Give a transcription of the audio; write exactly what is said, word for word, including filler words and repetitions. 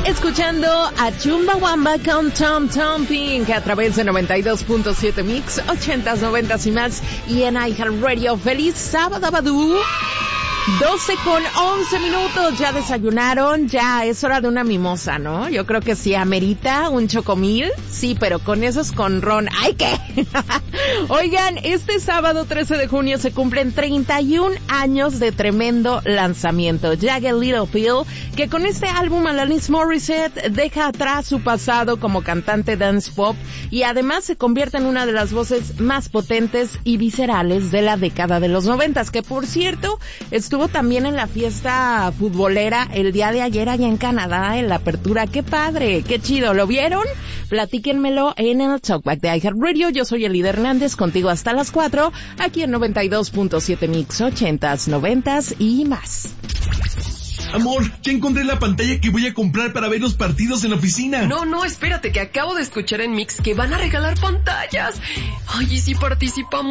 Escuchando a Chumbawamba con Tom Tom Pink a través de noventa y dos punto siete Mix, ochentas, noventas y más, y en iHeartRadio. ¡Feliz sábado, Badú! doce con once minutos, ya desayunaron, ya es hora de una mimosa, ¿no? Yo creo que sí, amerita un chocomil, sí, pero con esos con ron. ¡Ay, qué! Oigan, este sábado trece de junio se cumplen treinta y un años de tremendo lanzamiento, Jagged Little Pill, que con este álbum Alanis Morissette deja atrás su pasado como cantante dance pop y además se convierte en una de las voces más potentes y viscerales de la década de los noventas, que por cierto, estuvo Estuvo también en la fiesta futbolera el día de ayer allá en Canadá, en la apertura. ¡Qué padre! ¡Qué chido! ¿Lo vieron? Platíquenmelo en el Talkback de iHeartRadio. Yo soy Elida Hernández, contigo hasta las cuatro, aquí en noventa y dos punto siete Mix, ochentas, noventas y más. Amor, ya encontré la pantalla que voy a comprar para ver los partidos en la oficina. No, no, espérate, que acabo de escuchar en Mix que van a regalar pantallas. Ay, ¿y si participamos?